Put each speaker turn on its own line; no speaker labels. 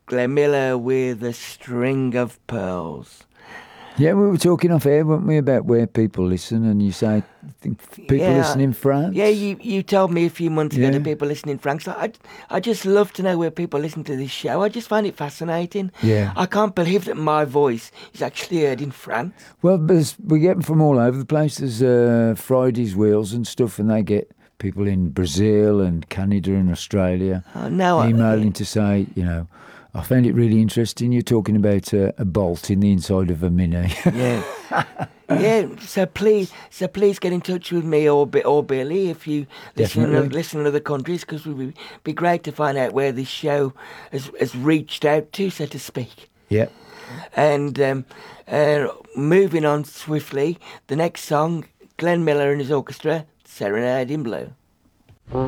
Glenn Miller with A String of Pearls.
Yeah, we were talking off air, weren't we, about where people listen, and you say people listen in France.
Yeah, you told me a few months ago
Yeah.
that people listen in France. I just love to know where people listen to this show. I just find it fascinating.
Yeah.
I can't believe that my voice is actually heard in France.
Well, we get them from all over the place. There's Friday's Wheels and stuff, and they get people in Brazil and Canada and Australia emailing to say, I found it really interesting. You're talking about a bolt in the inside of a Mini.
Yeah. Yeah, so please get in touch with me or Billy if you listen in other countries, because it would be great to find out where this show has reached out to, so to speak.
Yeah.
And moving on swiftly, the next song, Glenn Miller and his orchestra, Serenade in Blue.